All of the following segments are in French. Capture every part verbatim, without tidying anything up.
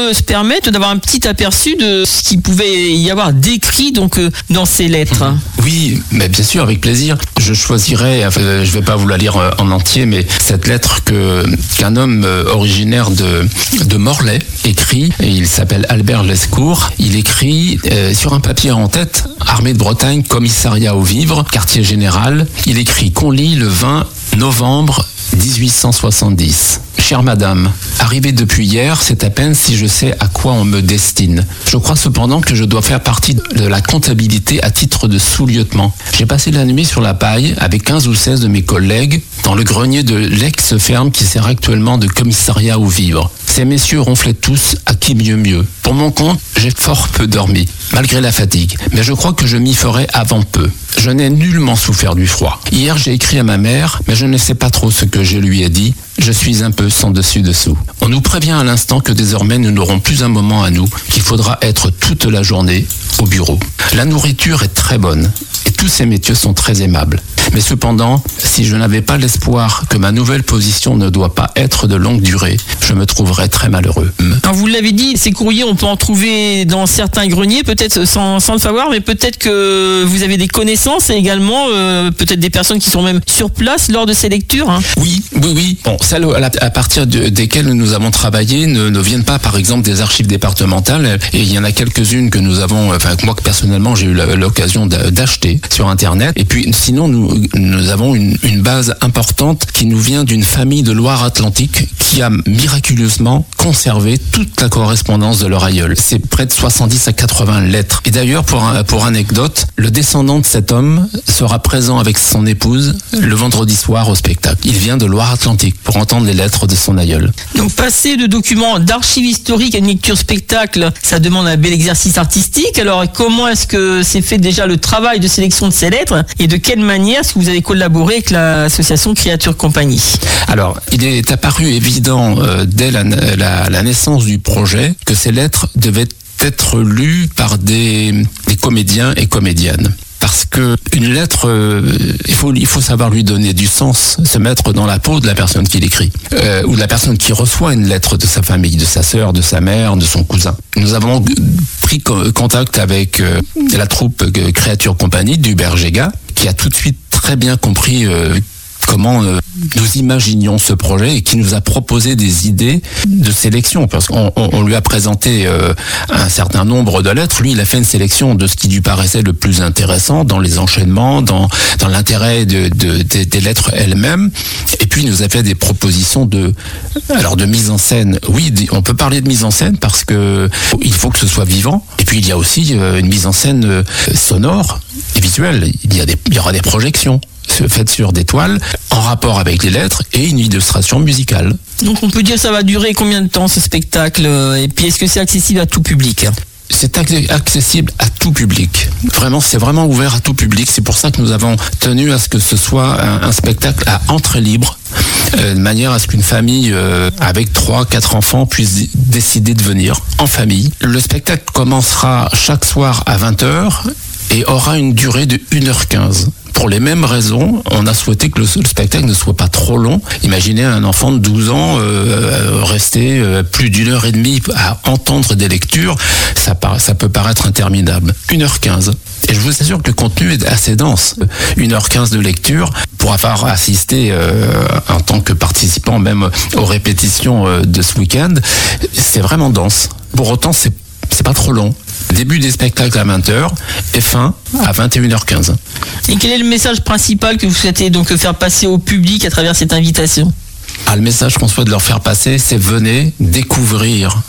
peut se permettre d'avoir un petit aperçu de ce qu'il pouvait y avoir décrit donc euh, dans ces lettres? Oui, mais bien sûr, avec plaisir. Je choisirais, enfin, je ne vais pas vous la lire en entier, mais cette lettre que, qu'un homme originaire de, de Morlaix écrit, et il s'appelle Albert Lescourt. Il écrit euh, sur un papier en tête, Armée de Bretagne, commissariat aux vivres, quartier général. Il écrit qu'on lit le vingt novembre dix-huit cent soixante-dix. Chère madame, arrivé depuis hier, c'est à peine si je sais à quoi on me destine. Je crois cependant que je dois faire partie de la comptabilité à titre de sous-lieutenant. J'ai passé la nuit sur la paille avec quinze ou seize de mes collègues dans le grenier de l'ex-ferme qui sert actuellement de commissariat aux vivres. Ces messieurs ronflaient tous à qui mieux mieux. Pour mon compte, j'ai fort peu dormi, malgré la fatigue, mais je crois que je m'y ferai avant peu. Je n'ai nullement souffert du froid. Hier, j'ai écrit à ma mère, mais je ne sais pas trop ce que je lui ai dit. Je suis un peu sans dessus-dessous. On nous prévient à l'instant que désormais nous n'aurons plus un moment à nous, qu'il faudra être toute la journée au bureau. La nourriture est très bonne et tous ces métiers sont très aimables. Mais cependant, si je n'avais pas l'espoir que ma nouvelle position ne doit pas être de longue durée, je me trouverais très malheureux. Alors vous l'avez dit, ces courriers, on peut en trouver dans certains greniers, peut-être sans, sans le savoir, mais peut-être que vous avez des connaissances et également euh, peut-être des personnes qui sont même sur place lors de ces lectures. Hein. Oui, oui, oui. Bon, celles à partir de, desquelles nous avons travaillé ne, ne viennent pas, par exemple, des archives départementales. Et il y en a quelques-unes que nous avons, enfin moi personnellement, j'ai eu l'occasion d'acheter sur Internet. Et puis sinon, nous Nous avons une, une base importante qui nous vient d'une famille de Loire-Atlantique qui a miraculeusement conservé toute la correspondance de leur aïeul. C'est près de soixante-dix à quatre-vingts lettres. Et d'ailleurs, pour, pour anecdote, le descendant de cet homme sera présent avec son épouse le vendredi soir au spectacle. Il vient de Loire-Atlantique pour entendre les lettres de son aïeul. Donc passer de documents d'archives historiques à une lecture spectacle, ça demande un bel exercice artistique. Alors comment est-ce que c'est fait déjà le travail de sélection de ces lettres et de quelle manière est-ce que vous avez collaboré avec l'association Créature Compagnie? Alors, il est apparu évident euh, dès la, la, la naissance du projet que ces lettres devaient être lues par des, des comédiens et comédiennes. Parce que une lettre, euh, il faut il faut savoir lui donner du sens, se mettre dans la peau de la personne qui l'écrit, euh, ou de la personne qui reçoit une lettre de sa famille, de sa sœur, de sa mère, de son cousin. Nous avons pris co- contact avec euh, la troupe euh, Créature Compagnie d'Hubert Géga, qui a tout de suite très bien compris euh, comment euh, nous imaginions ce projet et qui nous a proposé des idées de sélection, parce qu'on on, on lui a présenté euh, un certain nombre de lettres. Lui, il a fait une sélection de ce qui lui paraissait le plus intéressant dans les enchaînements, dans dans l'intérêt de, de, de des lettres elles-mêmes. Et puis, il nous a fait des propositions de alors de mise en scène. Oui, on peut parler de mise en scène parce que il faut que ce soit vivant. Et puis, il y a aussi euh, une mise en scène euh, sonore et visuelle. Il y a des il y aura des projections faites sur des toiles en rapport avec les lettres et une illustration musicale. Donc on peut dire que ça va durer combien de temps ce spectacle? Et puis est-ce que c'est accessible à tout public? C'est accessible à tout public. Vraiment, c'est vraiment ouvert à tout public. C'est pour ça que nous avons tenu à ce que ce soit un, un spectacle à entrée libre, euh, de manière à ce qu'une famille euh, avec trois, quatre enfants puisse décider de venir en famille. Le spectacle commencera chaque soir à vingt heures et aura une durée de une heure quinze. Pour les mêmes raisons, on a souhaité que le, le spectacle ne soit pas trop long. Imaginez un enfant de douze ans euh, rester euh, plus d'une heure et demie à entendre des lectures, ça, par, ça peut paraître interminable. une heure quinze. Et je vous assure que le contenu est assez dense. une heure quinze de lecture, pour avoir assisté euh, en tant que participant même aux répétitions euh, de ce week-end, c'est vraiment dense. Pour autant, c'est, c'est pas trop long. Début des spectacles à vingt heures et fin à vingt et une heures quinze. Et quel est le message principal que vous souhaitez donc faire passer au public à travers cette invitation? Ah, le message qu'on souhaite leur faire passer, c'est venez découvrir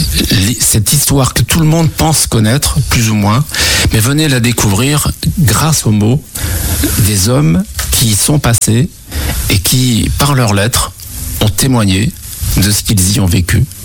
cette histoire que tout le monde pense connaître, plus ou moins, mais venez la découvrir grâce aux mots des hommes qui y sont passés et qui, par leurs lettres, ont témoigné de ce qu'ils y ont vécu.